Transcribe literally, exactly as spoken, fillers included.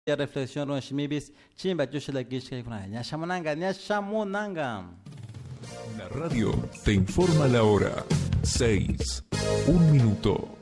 reflexión no shimibis chimba yushila gishka kuna nyashamonanga nyashamonanga. La radio te informa la hora. seis, un minuto.